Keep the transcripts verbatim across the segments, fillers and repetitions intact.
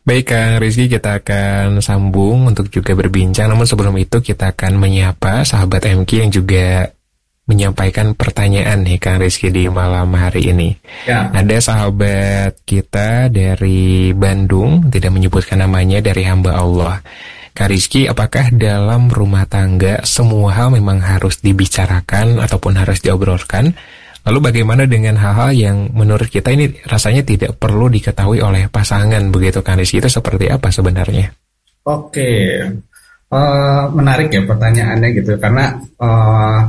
Baik Kang Rizky, kita akan sambung untuk juga berbincang. Namun sebelum itu kita akan menyapa sahabat M Q yang juga menyampaikan pertanyaan nih Kang Rizky di malam hari ini. Ya. Ada sahabat kita dari Bandung, tidak menyebutkan namanya, dari hamba Allah. Kang Rizky, apakah dalam rumah tangga semua hal memang harus dibicarakan ataupun harus diobrolkan? Lalu bagaimana dengan hal-hal yang menurut kita ini rasanya tidak perlu diketahui oleh pasangan, begitu Kang Rizky? Itu seperti apa sebenarnya? Oke, uh, menarik ya pertanyaannya gitu, karena uh,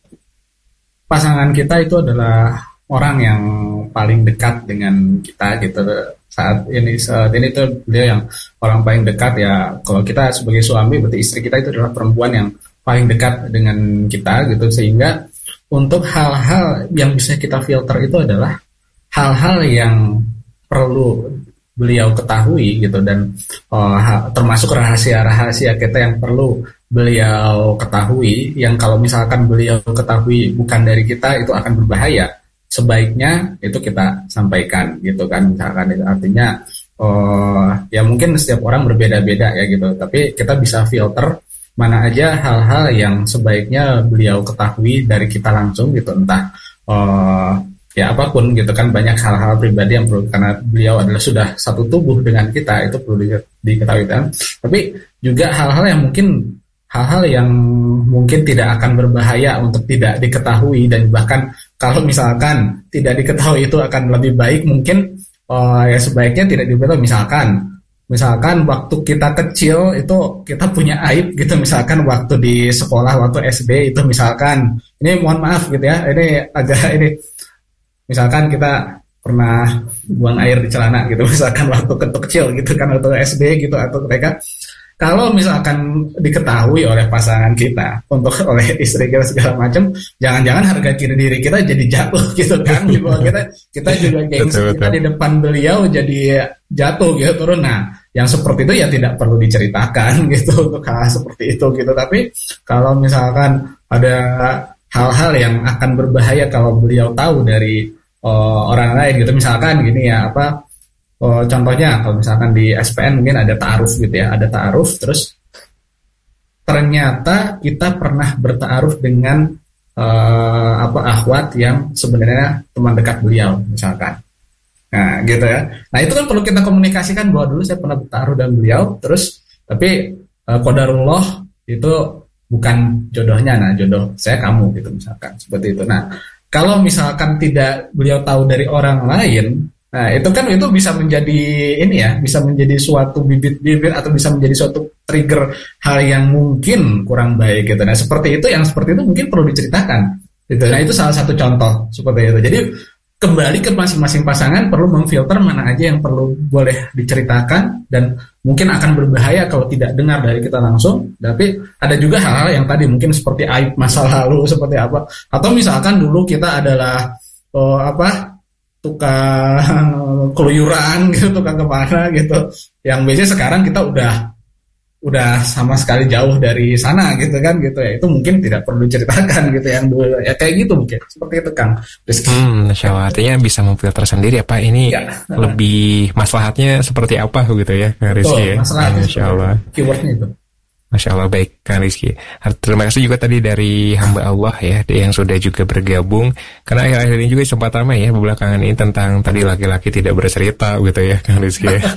pasangan kita itu adalah orang yang paling dekat dengan kita gitu. Saat ini saat ini tuh beliau yang orang paling dekat ya. Kalau kita sebagai suami, berarti istri kita itu adalah perempuan yang paling dekat dengan kita gitu, sehingga untuk hal-hal yang bisa kita filter itu adalah hal-hal yang perlu beliau ketahui gitu, dan uh, termasuk rahasia-rahasia kita yang perlu beliau ketahui, yang kalau misalkan beliau ketahui bukan dari kita itu akan berbahaya. Sebaiknya itu kita sampaikan gitu kan, misalkan itu artinya uh, ya mungkin setiap orang berbeda-beda ya gitu, tapi kita bisa filter mana aja hal-hal yang sebaiknya beliau ketahui dari kita langsung gitu, entah uh, ya apapun gitu kan. Banyak hal-hal pribadi yang perlu, karena beliau adalah sudah satu tubuh dengan kita, itu perlu di, diketahui kan. Tapi juga hal-hal yang mungkin hal-hal yang mungkin tidak akan berbahaya untuk tidak diketahui, dan bahkan kalau misalkan tidak diketahui itu akan lebih baik, mungkin uh, ya sebaiknya tidak diketahui. Misalkan Misalkan waktu kita kecil itu kita punya aib gitu, misalkan waktu di sekolah, waktu S D itu misalkan, ini mohon maaf gitu ya, ini agak ini, misalkan kita pernah buang air di celana gitu, misalkan waktu kecil gitu kan, waktu S D gitu atau mereka. Kalau misalkan diketahui oleh pasangan kita, untuk oleh istri kita segala macam, jangan-jangan harga diri kita jadi jatuh gitu kan. Gitu. Kita kita juga gengsi kita di depan beliau jadi jatuh gitu, turun. Nah, yang seperti itu ya tidak perlu diceritakan gitu untuk hal seperti itu gitu. Tapi kalau misalkan ada hal-hal yang akan berbahaya kalau beliau tahu dari uh, orang lain gitu, misalkan gini ya apa. Oh, contohnya kalau misalkan di S P N mungkin ada ta'aruf gitu ya, ada ta'aruf, terus ternyata kita pernah berta'aruf dengan uh, apa akhwat yang sebenarnya teman dekat beliau misalkan. Nah, gitu ya. Nah, itu kan perlu kita komunikasikan bahwa dulu saya pernah berta'aruf dengan beliau, terus tapi uh, qadarullah itu bukan jodohnya, nah jodoh saya kamu gitu misalkan, seperti itu. Nah, kalau misalkan tidak beliau tahu dari orang lain, nah itu kan itu bisa menjadi ini ya, bisa menjadi suatu bibit-bibit atau bisa menjadi suatu trigger hal yang mungkin kurang baik gitu. Nah seperti itu, yang seperti itu mungkin perlu diceritakan gitu. Nah itu salah satu contoh seperti itu. Jadi kembali ke masing-masing pasangan perlu memfilter mana aja yang perlu boleh diceritakan dan mungkin akan berbahaya kalau tidak dengar dari kita langsung. Tapi ada juga hal-hal yang tadi mungkin seperti aib masa lalu seperti apa, atau misalkan dulu kita adalah oh, apa tukang keluyuran gitu, tukang kemana gitu, yang biasanya sekarang kita udah udah sama sekali jauh dari sana gitu kan gitu ya, itu mungkin tidak perlu diceritakan gitu yang dulu ya, kayak gitu mungkin seperti itu Kang Rizky. Hmm, Masya Allah, artinya bisa memfilter sendiri apa ini ya. Lebih maslahatnya seperti apa gitu ya Kang Rizky. Betul, maslahatnya Masya Allah, keywordnya itu. Masya Allah, baik Kang Rizky. Terima kasih juga tadi dari hamba Allah ya, yang sudah juga bergabung. Karena akhir-akhir ini juga sempat ramai ya belakangan ini tentang tadi laki-laki tidak bercerita gitu ya Kang Rizky ya.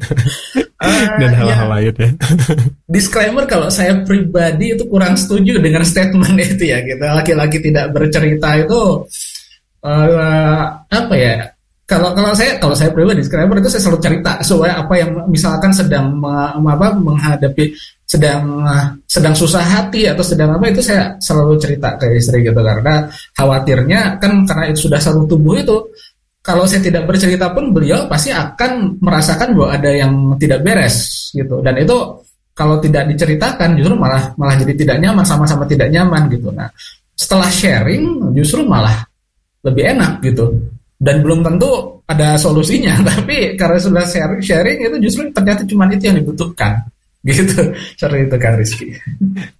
Dan hal-hal ya. lain ya. Disclaimer, kalau saya pribadi itu kurang setuju dengan statement itu ya gitu. Laki-laki tidak bercerita itu uh, apa ya? Kalau kalau saya kalau saya pribadi disclaimer itu saya selalu cerita supaya apa yang misalkan sedang apa menghadapi sedang sedang susah hati atau sedang apa itu saya selalu cerita ke istri gitu, karena khawatirnya kan karena itu sudah satu tubuh itu, kalau saya tidak bercerita pun beliau pasti akan merasakan bahwa ada yang tidak beres gitu, dan itu kalau tidak diceritakan justru malah malah jadi tidak nyaman, sama-sama tidak nyaman gitu. Nah setelah sharing justru malah lebih enak gitu. Dan belum tentu ada solusinya, tapi karena sudah sharing, sharing itu justru ternyata cuma itu yang dibutuhkan, gitu. Seperti itu Kang Rizky.